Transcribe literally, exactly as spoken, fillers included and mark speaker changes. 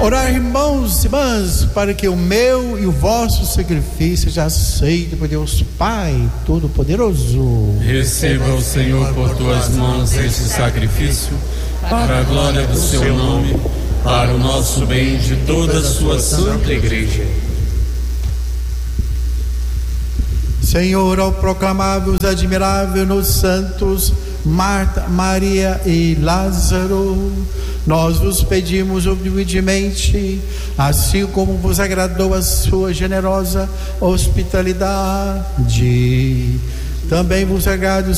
Speaker 1: Orar, irmãos e irmãs, para que o meu e o vosso sacrifício seja aceito por Deus Pai Todo-Poderoso.
Speaker 2: Receba o Senhor por tuas mãos este sacrifício, para a glória do seu nome, para o nosso bem de toda a sua santa igreja.
Speaker 1: Senhor, ao proclamar-vos admirável nos santos Marta, Maria e Lázaro, nós vos pedimos humildemente, assim como vos agradou a sua generosa hospitalidade, também vos agrade